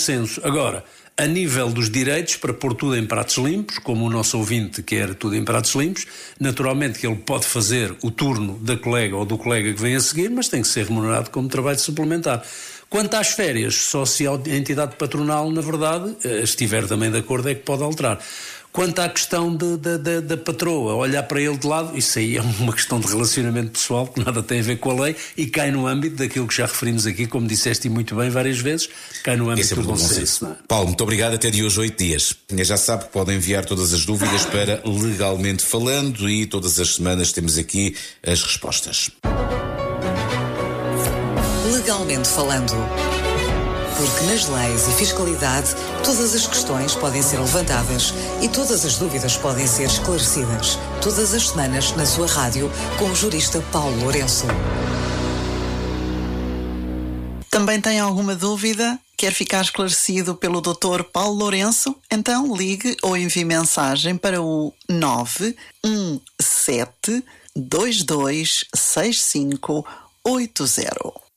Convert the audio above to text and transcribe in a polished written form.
consenso. Agora, a nível dos direitos, para pôr tudo em pratos limpos, como o nosso ouvinte quer tudo em pratos limpos, naturalmente que ele pode fazer o turno da colega ou do colega que vem a seguir, mas tem que ser remunerado como trabalho suplementar. Quanto às férias, só se a entidade patronal, na verdade, estiver também de acordo, é que pode alterar. Quanto à questão da patroa, olhar para ele de lado, isso aí é uma questão de relacionamento pessoal que nada tem a ver com a lei e cai no âmbito daquilo que já referimos aqui, como disseste muito bem várias vezes, cai no âmbito do bom senso. Paulo, muito obrigado, até de hoje 8 dias. Já sabe que podem enviar todas as dúvidas para Legalmente Falando e todas as semanas temos aqui as respostas. Legalmente Falando. Porque nas leis e fiscalidade, todas as questões podem ser levantadas e todas as dúvidas podem ser esclarecidas. Todas as semanas na sua rádio com o jurista Paulo Lourenço. Também tem alguma dúvida? Quer ficar esclarecido pelo Dr. Paulo Lourenço? Então ligue ou envie mensagem para o 917 226580.